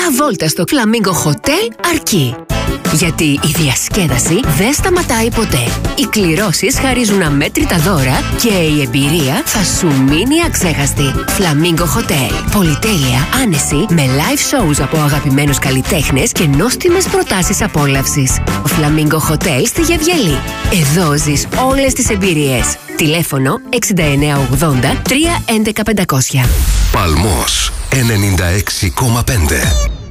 Μια βόλτα στο Flamingo Hotel αρκεί. Γιατί η διασκέδαση δεν σταματάει ποτέ. Οι κληρώσεις χαρίζουν αμέτρητα δώρα και η εμπειρία θα σου μείνει αξέχαστη. Flamingo Hotel. Πολυτέλεια, άνεση, με live shows από αγαπημένους καλλιτέχνες και νόστιμες προτάσεις απόλαυσης. Flamingo Hotel στη Γευγελή. Εδώ ζεις όλες τις εμπειρίες. Τηλέφωνο 6980 311 500. Παλμός 96,5.